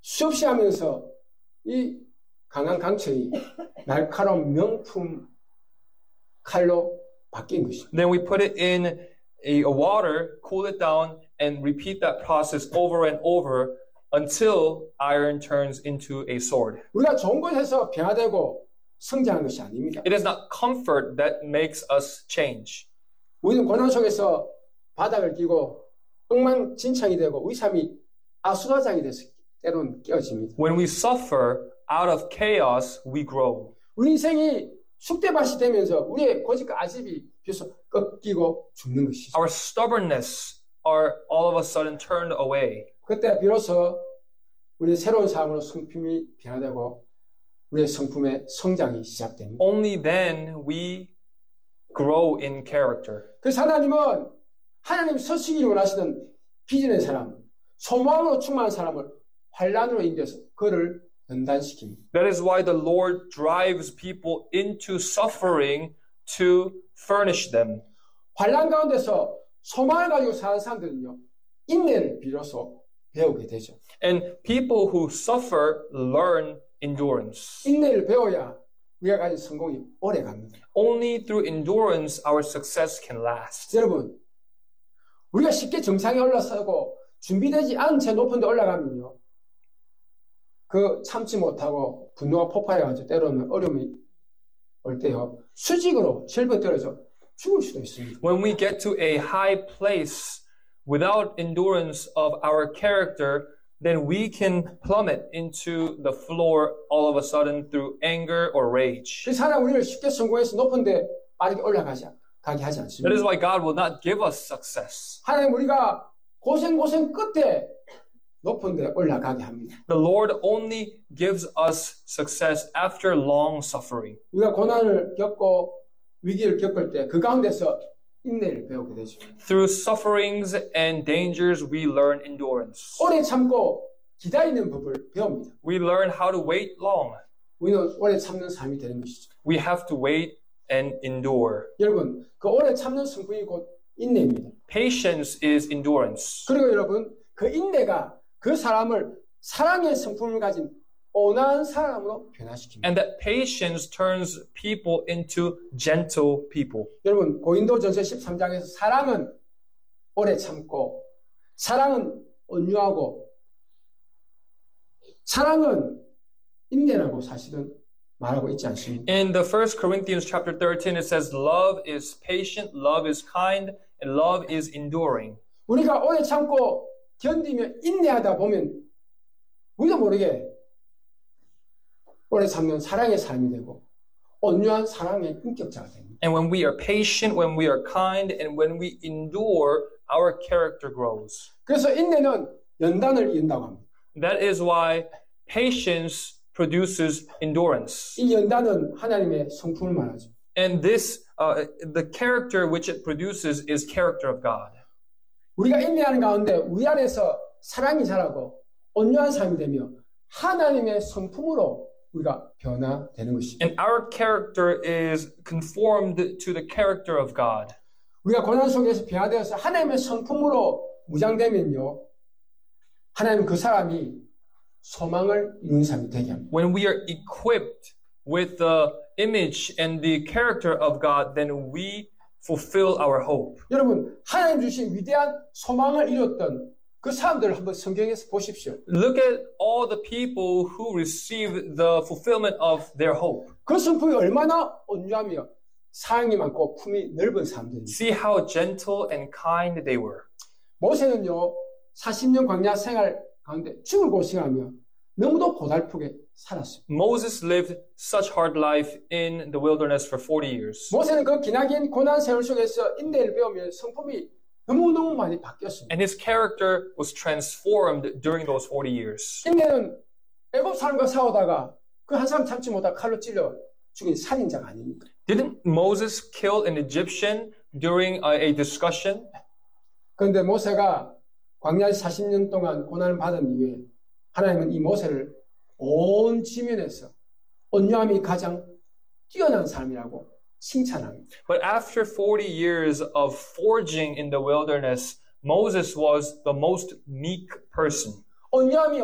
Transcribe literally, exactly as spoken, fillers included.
수없이 하면서 이 강한 강철이 날카로운 명품 칼로 바뀐 것입니다. Then we put it in a, a water, cool it down, and repeat that process over and over until iron turns into a sword. 우리가 좋은 곳에서 변화되고 성장하는 것이 아닙니다. It is not comfort that makes us change. 우리는 고난 속에서 바닥을 끼고 엉망진창이 되고 우리 삶이 아수라장이 돼서 때로는 깨어집니다. When we suffer out of chaos, we grow. 우리 인생이 쑥대밭이 되면서 우리의 고집과 아집이 비로소 꺾이고 죽는 것이죠. Our stubbornness are all of a sudden turned away. 그때 비로소 우리의 새로운 삶으로 성품이 변화되고 우리의 성품의 성장이 시작됩니다. Only then we grow in character. 그래서 하나님은 하나님 서시기를 원하시는 비전의 사람, 소망으로 충만한 사람을 환난으로 인도해서 그를 연단시킵니다. That is why the Lord drives people into suffering to furnish them. 환난 가운데서 소망을 가지고 사는 사람들은요, 인내를 비로소 배우게 되죠. And people who suffer learn endurance. 인내를 배워야 우리가 가진 성공이 오래 갑니다. Only through endurance our success can last. 여러분, 우리가 쉽게 정상에 올라서고 준비되지 않은 채 높은 데 올라가면요, 그 참지 못하고 분노가 폭발해가지고 때로는 어려움이 올 때요, 수직으로 절벽 떨어져 죽을 수도 있습니다. When we get to a high place without endurance of our character, then we can plummet into the floor all of a sudden through anger or rage. 그래서 하나님 우리를 쉽게 성공해서 높은 데 빠르게 올라가지 가게 하지 않습니다. That is why God will not give us success. 하나님 우리가 고생 고생 끝에 높은 데 올라가게 합니다. The Lord only gives us success after long suffering. 우리가 고난을 겪고 위기를 겪을 때 그 가운데서 인내를 배우게 되죠. Through sufferings and dangers, we learn endurance. 오래 참고 기다리는 법을 배웁니다. We learn how to wait long. 우리는 오래 참는 삶이 되는 것이죠. We have to wait and endure. 여러분, 그 오래 참는 성품이 곧 인내입니다. Patience is endurance. 그리고 여러분, 그 인내가 그 사람을 사랑의 성품을 가진 온화한 사람으로 변화시킵니다. And that patience turns people into gentle people. 여러분, 고린도전서 십삼 장에서 사랑은 오래 참고, 사랑은 온유하고, 사랑은 인내라고 사실은 말하고 있지 않습니까? In the First Corinthians chapter thirteen, it says, love is patient, love is kind, and love is enduring. 우리가 오래 참고 견디며 인내하다 보면 우리도 모르게 오래 참는 사랑의 삶이 되고 온유한 사랑의 인격자가 됩니다. And when we are patient, when we are kind, and when we endure, our character grows. 그래서 인내는 연단을 이룬다고 합니다. That is why patience produces endurance. 이 연단은 하나님의 성품을 말하죠. And this, uh, the character which it produces is character of God. 우리가 인내하는 가운데 우리 안에서 사랑이 자라고 온유한 삶이 되며 하나님의 성품으로 우리가 변화되는 것입니다. And our character is conformed to the character of God. 우리가 고난 속에서 변화되어서 하나님의 성품으로 무장되면요, 하나님은 그 사람이 소망을 이루는 사람이 되게 합니다. When we are equipped with the image and the character of God, then we fulfill our hope. 여러분, 하나님 주신 위대한 소망을 이뤘던 그 사람들을 한번 성경에서 보십시오. Look at all the people who received the fulfillment of their hope. 그 성품이 얼마나 온유하며 사랑이 많고 품이 넓은 사람들입니다. See how gentle and kind they were. 모세는요, 사십 년 광야 생활 가운데 죽을 고생하며 너무도 고달프게 살았습니다. Moses lived such hard life in the wilderness for forty years. 모세는 그 기나긴 고난 세월 속에서 인내를 배우며 성품이 너무너무 많이 바뀌었습니다. And his character was transformed during those forty years. 인내는 애굽 사람과 싸우다가 그 한 사람 참지 못하고 칼로 찔러 죽인 살인자가 아닙니까? Didn't Moses kill an Egyptian during a, a discussion? 그런데 모세가 광야에서 사십 년 동안 고난을 받은 이후에 하나님은 이 모세를 온 지면에서 온유함이 가장 뛰어난 삶이라고 칭찬합니다. But after forty years of forging in the wilderness, Moses was the most meek person. 온유함이